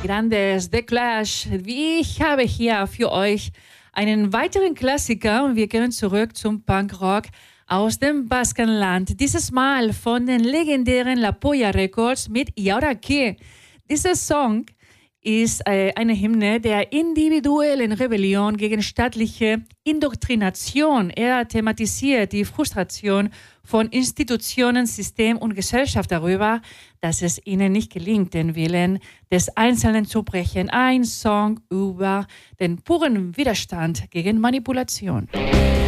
Grandes, The Clash. Ich habe hier für euch einen weiteren Klassiker und wir gehen zurück zum Punkrock aus dem Baskenland. Dieses Mal von den legendären La Polla Records mit Y ahora qué. Dieser Song ist eine Hymne der individuellen Rebellion gegen staatliche Indoktrination. Er thematisiert die Frustration von Institutionen, System und Gesellschaft darüber, dass es ihnen nicht gelingt, den Willen des Einzelnen zu brechen. Ein Song über den puren Widerstand gegen Manipulation.